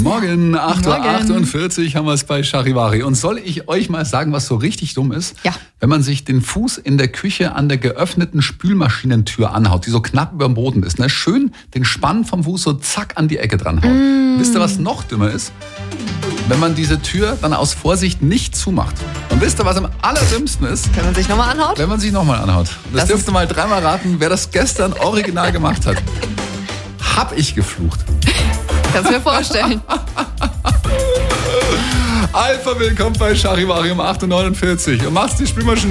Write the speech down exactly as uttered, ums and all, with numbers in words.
Guten Morgen, acht Uhr achtundvierzig Morgen. haben wir es bei Charivari. Und soll ich euch mal sagen, was so richtig dumm ist? Ja. Wenn man sich den Fuß in der Küche an der geöffneten Spülmaschinentür anhaut, die so knapp über dem Boden ist, ne? Schön den Spann vom Fuß so zack an die Ecke dran haut. Mm. Wisst ihr, was noch dümmer ist? Wenn man diese Tür dann aus Vorsicht nicht zumacht. Und wisst ihr, was am allerdümmsten ist? Wenn man sich nochmal anhaut? Wenn man sich nochmal anhaut. Das, Das dürft ihr mal dreimal raten, wer das gestern original gemacht hat. Hab ich geflucht. Kannst du mir vorstellen. Alpha, willkommen bei Charivari um acht Uhr neunundvierzig. Und machst die Spülmaschine